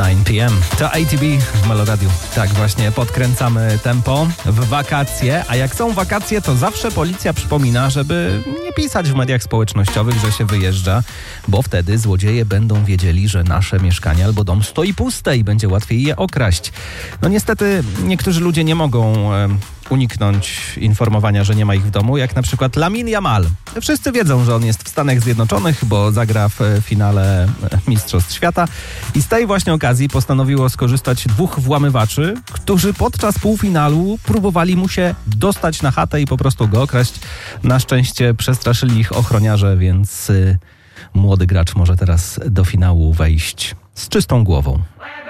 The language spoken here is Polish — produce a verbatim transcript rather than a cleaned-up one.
dziewięć p m. To A T B w Meloradiu. Tak właśnie, podkręcamy tempo w wakacje, a jak są wakacje, to zawsze policja przypomina, żeby nie pisać w mediach społecznościowych, że się wyjeżdża, bo wtedy złodzieje będą wiedzieli, że nasze mieszkanie albo dom stoi puste i będzie łatwiej je okraść. No niestety niektórzy ludzie nie mogą e, uniknąć informowania, że nie ma ich w domu, jak na przykład Lamine Yamal. Wszyscy wiedzą, że on jest w Stanach Zjednoczonych, bo zagra w finale Mistrzostw Świata i z tej właśnie okazji postanowiło skorzystać dwóch włamywaczy, którzy podczas półfinalu próbowali mu się dostać na chatę i po prostu go okraść. Na szczęście przestraszyli ich ochroniarze, więc y, młody gracz może teraz do finału wejść z czystą głową.